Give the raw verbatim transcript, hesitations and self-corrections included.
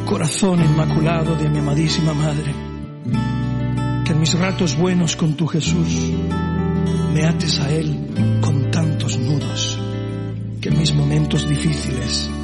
corazón inmaculado de mi amadísima madre, que en mis ratos buenos con tu Jesús me ates a Él con tantos nudos, que en mis momentos difíciles